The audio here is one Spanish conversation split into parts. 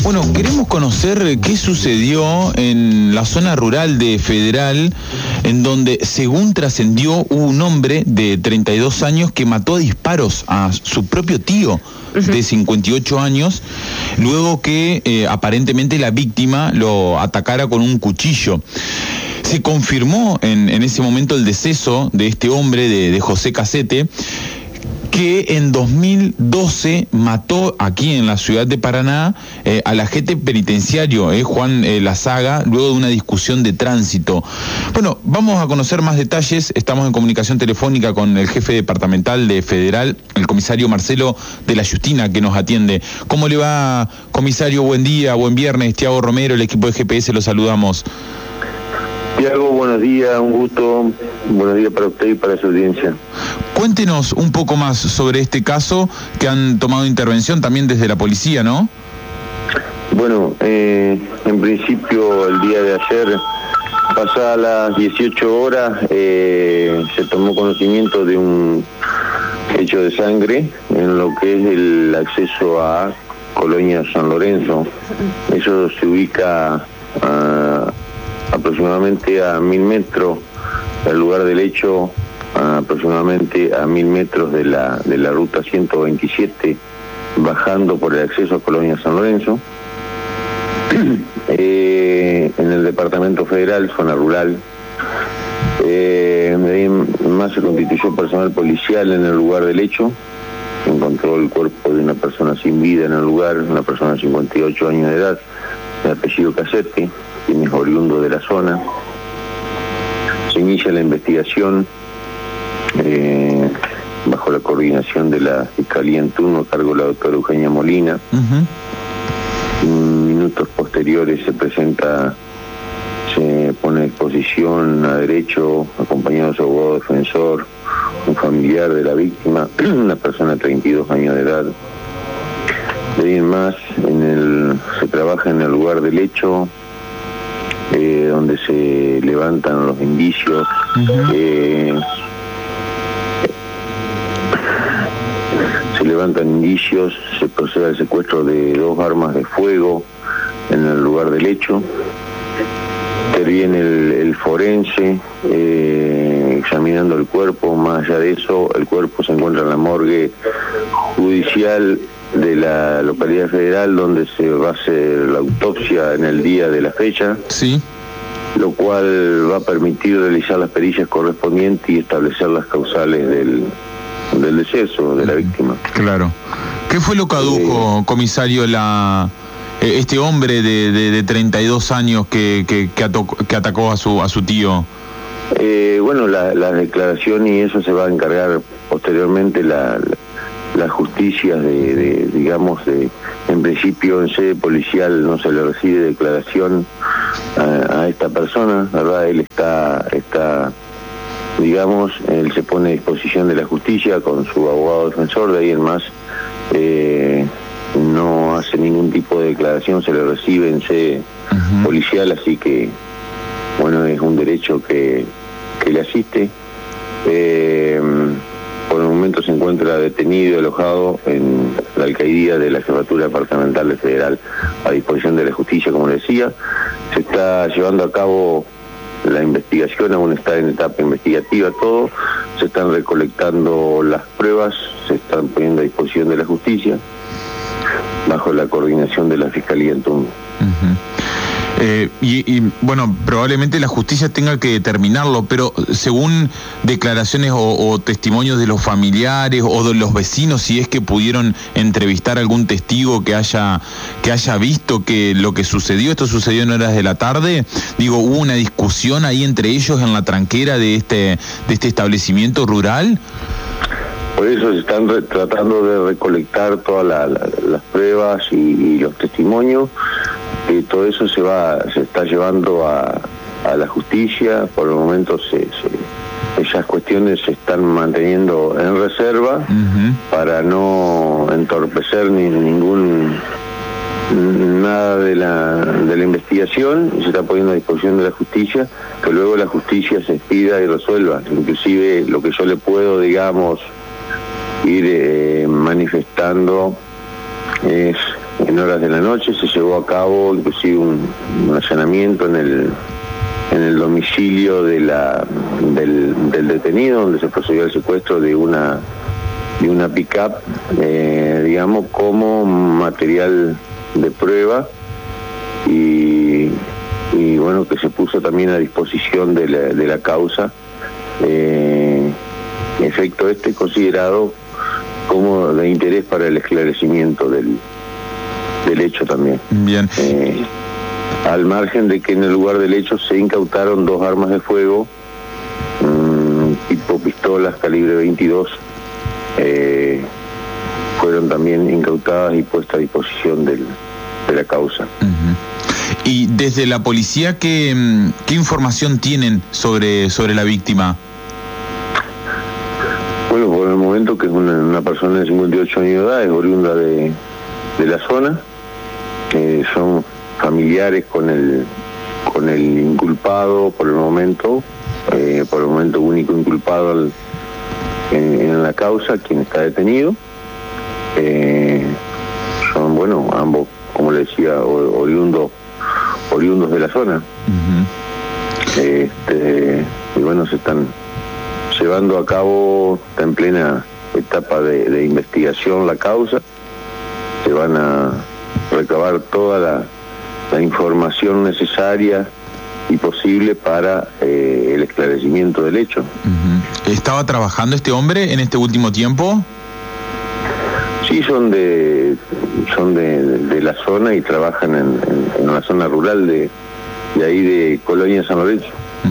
Bueno, queremos conocer qué sucedió en la zona rural de Federal, en donde, según trascendió, hubo un hombre de 32 años que mató a disparos a su propio tío de 58 años, luego que aparentemente la víctima lo atacara con un cuchillo. Se confirmó en ese momento el deceso de este hombre, de José Casete, que en 2012 mató aquí en la ciudad de Paraná al agente penitenciario, Juan Lazaga, luego de una discusión de tránsito. Bueno, vamos a conocer más detalles. Estamos en comunicación telefónica con el jefe departamental de Federal, el comisario Marcelo de la Justina, que nos atiende. ¿Cómo le va, comisario? Buen día, buen viernes. Tiago Romero, el equipo de GPS, lo saludamos. Tiago, buenos días, un gusto. Buenos días para usted y para su audiencia. Cuéntenos un poco más sobre este caso, que han tomado intervención también desde la policía, ¿no? Bueno, en principio el día de ayer, pasadas las 18 horas, se tomó conocimiento de un hecho de sangre en lo que es el acceso a Colonia San Lorenzo. Eso se ubica aproximadamente a 1000 metros del lugar del hecho, aproximadamente a 1000 metros de la ruta 127, bajando por el acceso a Colonia San Lorenzo. En el departamento federal, zona rural, más se constituyó personal policial en el lugar del hecho. Se encontró el cuerpo de una persona sin vida en el lugar, una persona de 58 años de edad, de apellido Casete, quien es oriundo de la zona. Se inicia la investigación bajo la coordinación de la Fiscalía en turno a cargo de la doctora Eugenia Molina. Minutos posteriores se pone a disposición a derecho, acompañado de su abogado defensor, un familiar de la víctima, una persona de 32 años de edad. De ahí en más, se trabaja en el lugar del hecho, donde se levantan los indicios. Se levantan indicios, se procede al secuestro de 2 armas de fuego en el lugar del hecho. Interviene el forense examinando el cuerpo. Más allá de eso, el cuerpo se encuentra en la morgue judicial de la localidad federal, donde se va a hacer la autopsia en el día de la fecha. Sí. Lo cual va a permitir realizar las pericias correspondientes y establecer las causales del deceso de la víctima. Claro. ¿Qué fue lo que adujo, comisario, este hombre de 32 años que atacó a su tío? Bueno, la declaración y eso se va a encargar posteriormente la justicia en principio en sede policial no se le recibe declaración a esta persona, ¿verdad? Él él se pone a disposición de la justicia con su abogado defensor. De ahí en más no hace ningún tipo de declaración, se le recibe en sede policial, así que bueno, es un derecho que le asiste. Por el momento se encuentra detenido y alojado en la alcaldía de la Jefatura Departamental de Federal, a disposición de la justicia, como decía. Se está llevando a cabo la investigación, aún está en etapa investigativa todo. Se están recolectando las pruebas, se están poniendo a disposición de la justicia, bajo la coordinación de la Fiscalía en turno. Bueno, probablemente la justicia tenga que determinarlo, pero según declaraciones o testimonios de los familiares o de los vecinos, si es que pudieron entrevistar a algún testigo que haya visto que lo que sucedió, esto sucedió en horas de la tarde, hubo una discusión ahí entre ellos en la tranquera de este establecimiento rural. Por eso se están tratando de recolectar todas las pruebas y los testimonios. Todo eso se está llevando a la justicia. Por el momento esas cuestiones se están manteniendo en reserva para no entorpecer nada de la investigación, y se está poniendo a disposición de la justicia, que luego la justicia se expida y resuelva. Inclusive lo que yo le puedo, ir manifestando es en horas de la noche se llevó a cabo inclusive un allanamiento en el domicilio del detenido, donde se procedió al secuestro de una pick-up, digamos, como material de prueba y bueno, que se puso también a disposición de la causa, efecto considerado como de interés para el esclarecimiento del hecho también. Bien. Al margen de que en el lugar del hecho se incautaron 2 armas de fuego, tipo pistolas calibre 22, fueron también incautadas y puestas a disposición de la causa. Y desde la policía, ¿qué información tienen sobre la víctima? Bueno, por el momento que es una persona de 58 años de edad, es oriunda de la zona, son familiares con el inculpado por el momento único inculpado en la causa, quien está detenido. Son, bueno, ambos, como le decía, oriundos de la zona. Y bueno, se están llevando a cabo, está en plena etapa de investigación la causa. Se van a recabar toda la información necesaria y posible para el esclarecimiento del hecho. ¿Estaba trabajando este hombre en este último tiempo? Sí, son de la zona y trabajan en la zona rural de ahí de Colonia San Lorenzo.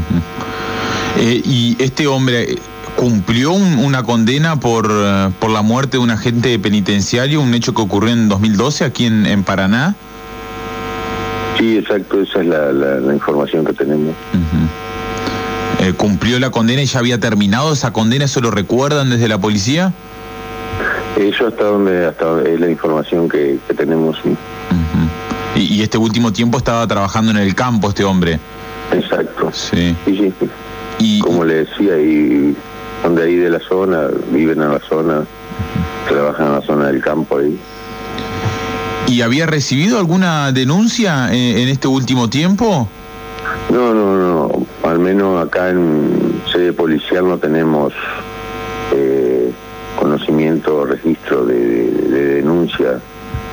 ¿Y este hombre cumplió una condena por la muerte de un agente penitenciario, un hecho que ocurrió en 2012 aquí en Paraná? Sí, exacto, esa es la información que tenemos. ¿Cumplió la condena y ya había terminado esa condena? ¿Eso lo recuerdan desde la policía? Eso hasta es la información que tenemos, sí. Y este último tiempo estaba trabajando en el campo este hombre. Exacto. Sí. Sí. Y como le decía, y son de ahí de la zona, viven en la zona, trabajan en la zona del campo ahí. ¿Y había recibido alguna denuncia en este último tiempo? No. Al menos acá en sede policial no tenemos conocimiento o registro de denuncia.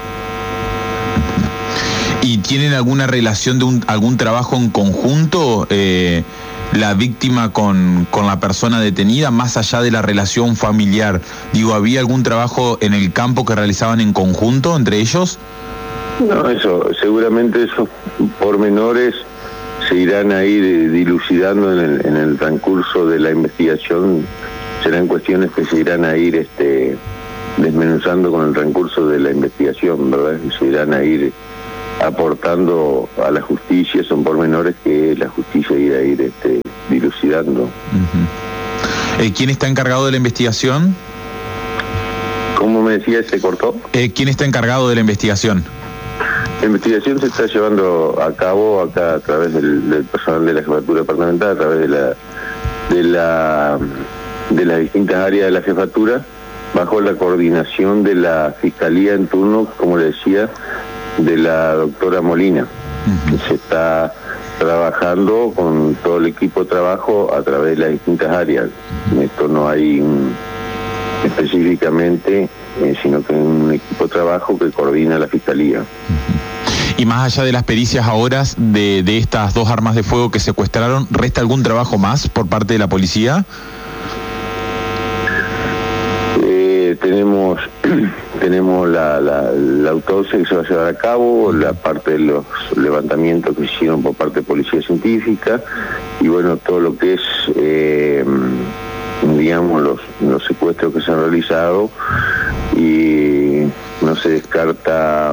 ¿Y tienen alguna relación de algún trabajo en conjunto la víctima con la persona detenida, más allá de la relación familiar? Digo, ¿había algún trabajo en el campo que realizaban en conjunto entre ellos? No, seguramente esos pormenores se irán a ir dilucidando en el transcurso de la investigación. Serán cuestiones que se irán a ir desmenuzando con el transcurso de la investigación, ¿verdad? Y se irán a ir aportando a la justicia. Son pormenores que la justicia irá a ir dilucidando. ¿Quién está encargado de la investigación? ¿Cómo me decía? ¿Se cortó? ¿Quién está encargado de la investigación? La investigación se está llevando a cabo acá a través del personal de la jefatura departamental, a través de las distintas áreas de la jefatura, bajo la coordinación de la fiscalía en turno, como le decía, de la doctora Molina. Se está trabajando con todo el equipo de trabajo a través de las distintas áreas. Esto no hay específicamente, sino que un equipo de trabajo que coordina la fiscalía. Y más allá de las pericias ahora de estas 2 armas de fuego que secuestraron, ¿resta algún trabajo más por parte de la policía? Tenemos la autopsia que se va a llevar a cabo, la parte de los levantamientos que se hicieron por parte de Policía Científica, y bueno, todo lo que es, digamos, los secuestros que se han realizado, y no se descarta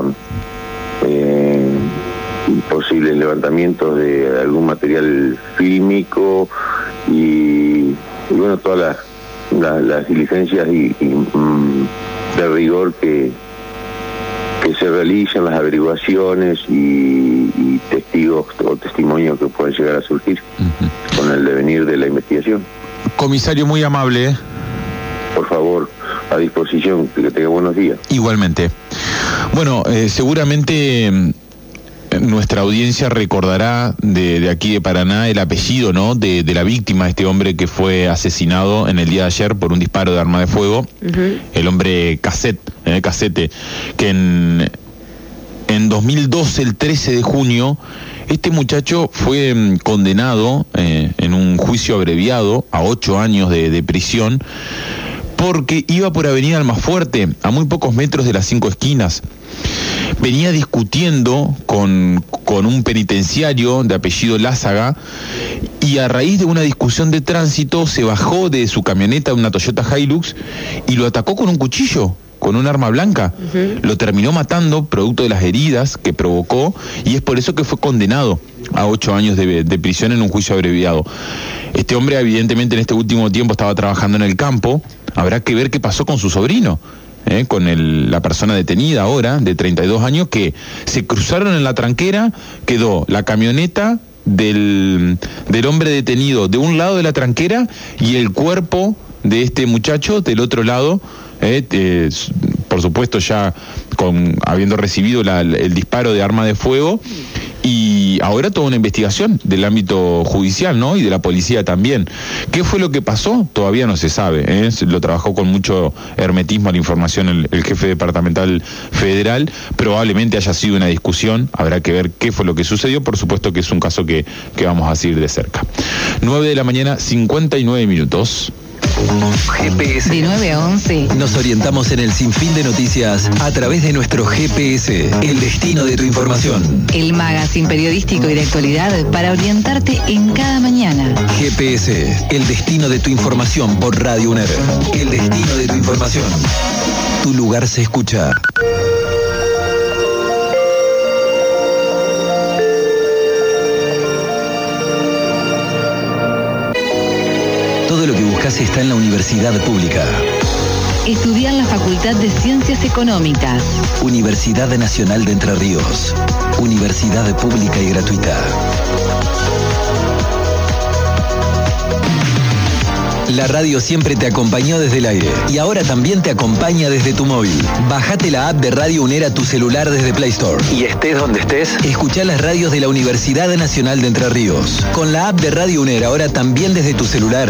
posibles levantamientos de algún material fílmico y bueno, todas las diligencias y de rigor que se realizan, las averiguaciones y testigos o testimonios que pueden llegar a surgir con el devenir de la investigación. Comisario, muy amable. Por favor, a disposición, que tenga buenos días. Igualmente. Bueno, seguramente nuestra audiencia recordará de aquí de Paraná el apellido, ¿no?, de la víctima, de este hombre que fue asesinado en el día de ayer por un disparo de arma de fuego. El hombre Casete, que en 2012, el 13 de junio, este muchacho fue condenado en un juicio abreviado a 8 años de prisión, porque iba por Avenida Almafuerte, a muy pocos metros de las 5 esquinas. Venía discutiendo con un penitenciario de apellido Lázaga, y a raíz de una discusión de tránsito se bajó de su camioneta, una Toyota Hilux, y lo atacó con un cuchillo, con un arma blanca. Lo terminó matando, producto de las heridas que provocó, y es por eso que fue condenado a 8 años de prisión en un juicio abreviado. Este hombre, evidentemente, en este último tiempo estaba trabajando en el campo. Habrá que ver qué pasó con su sobrino, con la persona detenida ahora, de 32 años, que se cruzaron en la tranquera. Quedó la camioneta del hombre detenido de un lado de la tranquera y el cuerpo de este muchacho del otro lado, por supuesto ya habiendo recibido el disparo de arma de fuego. Y ahora toda una investigación del ámbito judicial, ¿no?, y de la policía también. ¿Qué fue lo que pasó? Todavía no se sabe, Lo trabajó con mucho hermetismo la información el jefe departamental federal. Probablemente haya sido una discusión, habrá que ver qué fue lo que sucedió. Por supuesto que es un caso que vamos a seguir de cerca. 9 de la mañana, 59 minutos. GPS. De 9 a 11. Nos orientamos en el sinfín de noticias a través de nuestro GPS, el destino de tu información. El magazine periodístico y de actualidad para orientarte en cada mañana. GPS, el destino de tu información por Radio UNER. El destino de tu información. Tu lugar se escucha. Todo lo que buscas está en la universidad pública. Estudia en la Facultad de Ciencias Económicas. Universidad Nacional de Entre Ríos. Universidad pública y gratuita. La radio siempre te acompañó desde el aire y ahora también te acompaña desde tu móvil. Bájate la app de Radio UNER a tu celular desde Play Store. Y estés donde estés, escuchá las radios de la Universidad Nacional de Entre Ríos. Con la app de Radio UNER ahora también desde tu celular.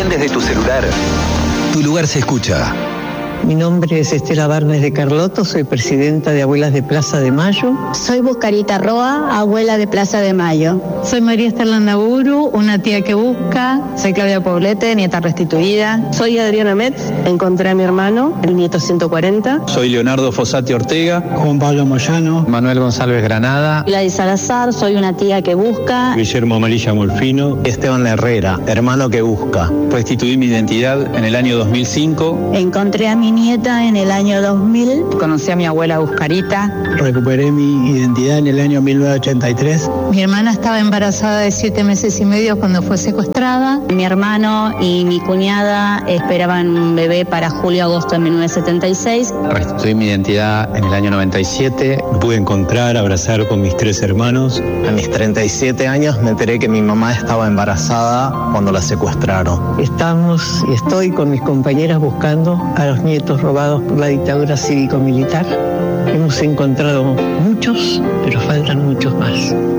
Tu lugar se escucha. Mi nombre es Estela Barnes de Carlotto, soy presidenta de Abuelas de Plaza de Mayo. Soy Buscarita Roa, abuela de Plaza de Mayo. Soy María Esther Landaburu, una tía que busca. Soy Claudia Poblete, nieta restituida. Soy Adriana Metz, encontré a mi hermano, el nieto 140. Soy Leonardo Fossati Ortega. Juan Pablo Moyano. Manuel González Granada. Gladys Salazar, soy una tía que busca. Guillermo Melilla Molfino. Esteban Herrera, hermano que busca. Restituí mi identidad en el año 2005. Encontré a mi nieta en el año 2000. Conocí a mi abuela Buscarita. Recuperé mi identidad en el año 1983. Mi hermana estaba embarazada de 7 meses y medio cuando fue secuestrada. Mi hermano y mi cuñada esperaban un bebé para julio-agosto de 1976. Restituí mi identidad en el año 97. Me pude encontrar, abrazar con mis 3 hermanos. A mis 37 años me enteré que mi mamá estaba embarazada cuando la secuestraron. Estamos y estoy con mis compañeras buscando a los nietos robados por la dictadura cívico-militar. Hemos encontrado muchos, pero faltan muchos más.